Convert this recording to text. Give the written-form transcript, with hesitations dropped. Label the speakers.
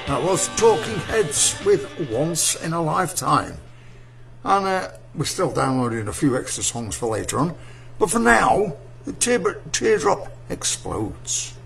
Speaker 1: That was Talking Heads with Once in a Lifetime. And we're still downloading a few extra songs for later on. But for now, the Teardrop Explodes.